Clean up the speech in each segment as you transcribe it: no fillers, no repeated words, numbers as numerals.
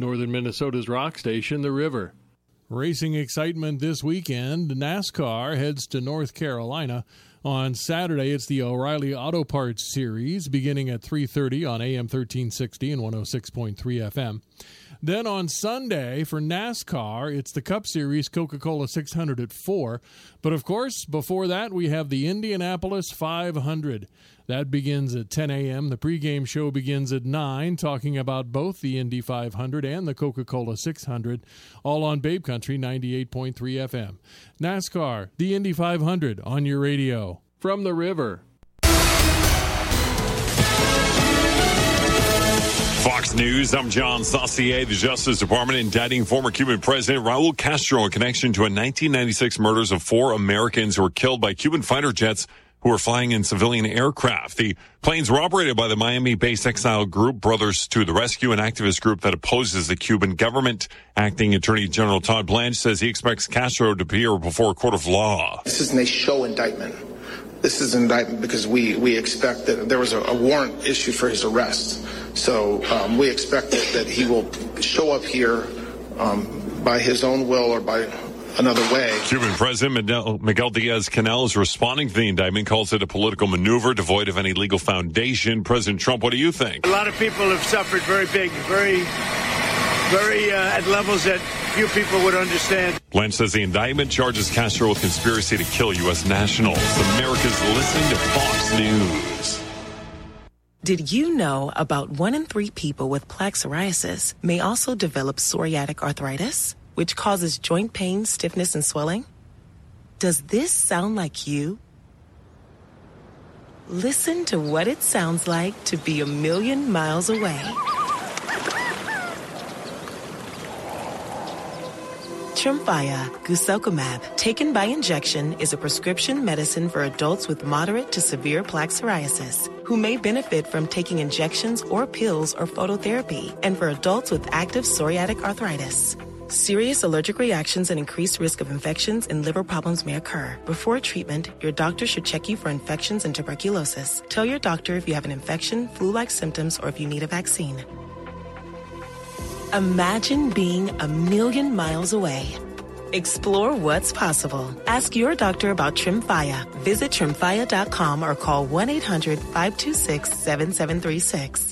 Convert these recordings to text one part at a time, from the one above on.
northern Minnesota's rock station, The River. Racing excitement this weekend. NASCAR heads to North Carolina. On Saturday, it's the O'Reilly Auto Parts Series, beginning at 3:30 on AM 1360 and 106.3 FM. Then on Sunday, for NASCAR, it's the Cup Series Coca-Cola 600 at 4. But, of course, before that, we have the Indianapolis 500. That begins at 10 a.m. The pregame show begins at 9, talking about both the Indy 500 and the Coca-Cola 600, all on Babe Country 98.3 FM. NASCAR, the Indy 500, on your radio. From The River. Fox News, I'm John Saucier. The Justice Department indicting former Cuban President Raul Castro in connection to a 1996 murders of 4 Americans who were killed by Cuban fighter jets who were flying in civilian aircraft. The planes were operated by the Miami-based exile group Brothers to the Rescue, an activist group that opposes the Cuban government. Acting Attorney General Todd Blanche says he expects Castro to appear before a court of law. This isn't a show indictment. This is an indictment because we expect that there was a warrant issued for his arrest. So we expect that he will show up here by his own will or by another way. Cuban President Miguel Diaz-Canel is responding to the indictment, calls it a political maneuver devoid of any legal foundation. President Trump, what do you think? A lot of people have suffered very at levels that few people would understand. Blanche says the indictment charges Castro with conspiracy to kill U.S. nationals. America's listening to Fox News. Did you know about 1 in 3 people with plaque psoriasis may also develop psoriatic arthritis, which causes joint pain, stiffness, and swelling? Does this sound like you? Listen to what it sounds like to be a million miles away. Tremfya guselkumab, taken by injection, is a prescription medicine for adults with moderate to severe plaque psoriasis who may benefit from taking injections or pills or phototherapy, and for adults with active psoriatic arthritis. Serious allergic reactions and increased risk of infections and liver problems may occur. Before treatment, your doctor should check you for infections and tuberculosis. Tell your doctor if you have an infection, flu-like symptoms, or if you need a vaccine. Imagine being a million miles away. Explore what's possible. Ask your doctor about Tremfya. Visit Tremfya.com or call 1-800-526-7736.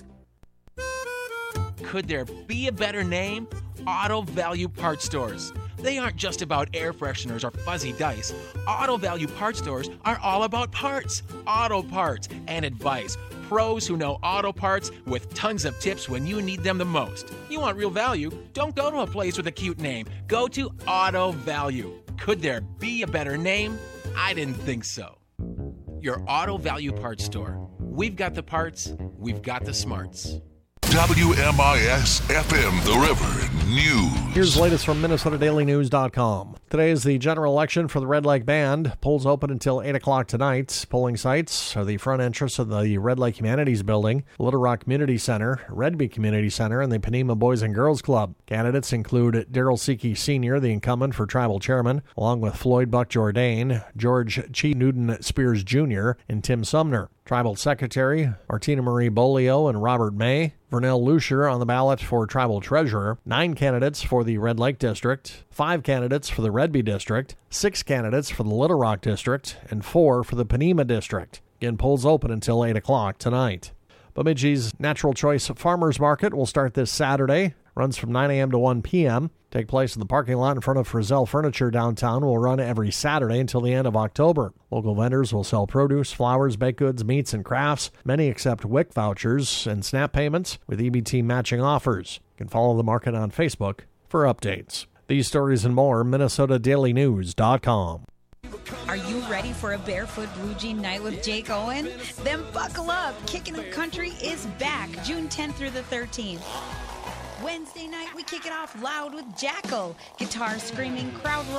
Could there be a better name? Auto Value Parts Stores. They aren't just about air fresheners or fuzzy dice. Auto Value Parts Stores are all about parts, auto parts, and advice. Pros who know auto parts with tons of tips when you need them the most. You want real value? Don't go to a place with a cute name. Go to Auto Value. Could there be a better name? I didn't think so. Your Auto Value Parts Store. We've got the parts, we've got the smarts. WMIS-FM, The River News. Here's the latest from MinnesotaDailyNews.com. Today is the general election for the Red Lake Band. Polls open until 8 o'clock tonight. Polling sites are the front entrance of the Red Lake Humanities Building, Little Rock Community Center, Redby Community Center, and the Panema Boys and Girls Club. Candidates include Daryl Seekey Sr., the incumbent for tribal chairman, along with Floyd Buck Jourdain, George Chi Newton Spears Jr., and Tim Sumner. Tribal Secretary Martina Marie Bolio and Robert May. Vernell Lucier on the ballot for Tribal Treasurer. 9 candidates for the Red Lake District. 5 candidates for the Redby District. 6 candidates for the Little Rock District. And 4 for the Panema District. Again, polls open until 8 o'clock tonight. Bemidji's Natural Choice Farmers Market will start this Saturday. Runs from 9 a.m. to 1 p.m. Take place in the parking lot in front of Frizzell Furniture downtown. Will run every Saturday until the end of October. Local vendors will sell produce, flowers, baked goods, meats, and crafts. Many accept WIC vouchers and SNAP payments with EBT matching offers. You can follow the market on Facebook for updates. These stories and more, MinnesotaDailyNews.com. Are you ready for a barefoot blue jean night with Jake Owen? Then buckle up. Kickin' the Country is back June 10th through the 13th. Wednesday night, we kick it off loud with Jackal. Guitar screaming, crowd